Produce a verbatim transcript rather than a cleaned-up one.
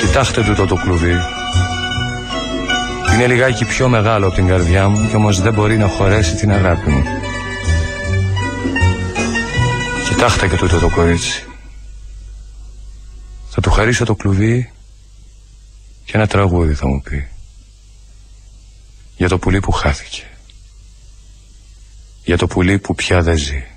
Κοιτάξτε τούτο το κλουβί. Είναι λιγάκι πιο μεγάλο από την καρδιά μου κι όμως δεν μπορεί να χωρέσει την αγάπη μου. Κοιτάξτε και τούτο το κορίτσι. Θα του χαρίσω το κλουβί και ένα τραγούδι θα μου πει. Για το πουλί που χάθηκε. Για το πουλί που πια δεν ζει.